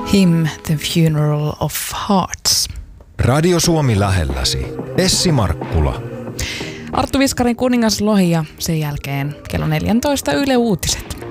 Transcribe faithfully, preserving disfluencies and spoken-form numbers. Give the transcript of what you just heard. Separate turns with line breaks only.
Him, The Funeral of Hearts.
Radio Suomi lähelläsi. Essi Markkula.
Arttu Viskarin Kuningas Lohi ja sen jälkeen kello neljätoista Yle Uutiset.